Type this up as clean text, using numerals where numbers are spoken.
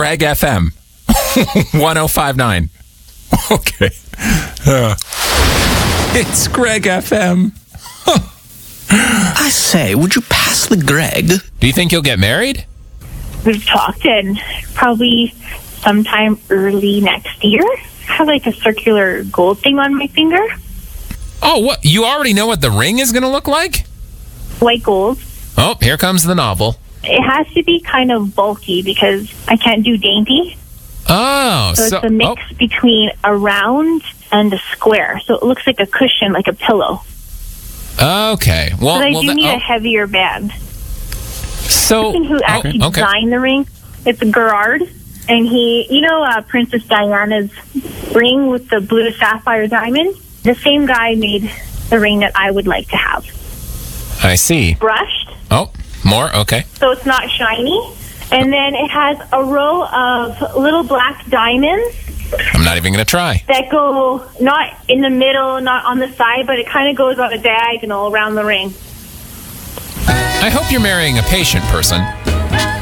Greg FM 1059. Okay. It's Greg FM. I say, would you pass the Greg? Do you think you'll get married? We've talked, and probably sometime early next year. I have like a circular gold thing on my finger. Oh, what? You already know what the ring is going to look like? White gold. Oh, here comes the novel. It has to be kind of bulky because I can't do dainty. Oh, So it's a mix between a round and a square. So it looks like a cushion, like a pillow. Okay. Well, But I do need a heavier band. So, The person who actually designed the ring, it's Gerard. And he, Princess Diana's ring with the blue sapphire diamond? The same guy made the ring that I would like to have. I see. Brushed. Oh, more? Okay. So it's not shiny. And then it has a row of little black diamonds I'm not even going to try. that go not in the middle, not on the side, but it kind of goes on a diagonal around the ring. I hope you're marrying a patient person.